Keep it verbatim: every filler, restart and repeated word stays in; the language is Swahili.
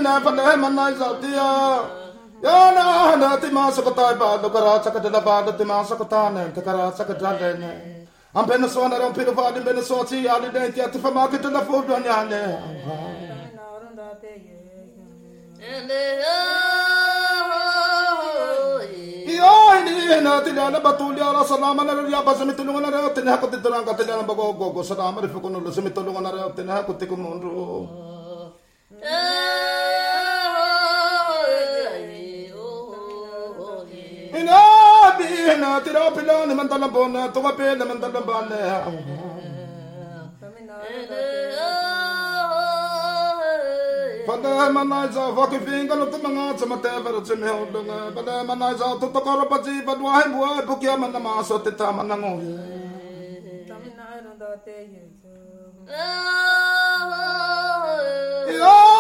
na pala manay sautia. Yana na timasa kotai ba do kara sakadala ba do timasa kotane takara sakadale. Am penasona ram piro va din benasoti ali denti at fama ke tela fo do nyane. Yo ini na tilana batulia la salama na ya basami tulungan na tinha ko tidurang ka tilana bago go salama ri fukuno lo sami tulungan na tinha ko tikumunro. Ina bi na tira pila ni mandala bona to ka pila mandala bane. Pada manaiza vaki finga no tumanga sama tevero tsime hodonga. Pada manaiza to tokoro paji padwa bua bukia manama so tita manango. Tamina no date ye.